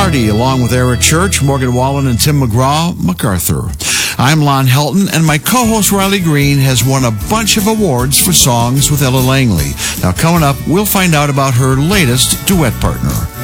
Party, along with Eric Church, Morgan Wallen, and Tim McGraw, MacArthur. I'm Lon Helton, and my co-host Riley Green has won a bunch of awards for songs with Ella Langley. Now, coming up, we'll find out about her latest duet partner.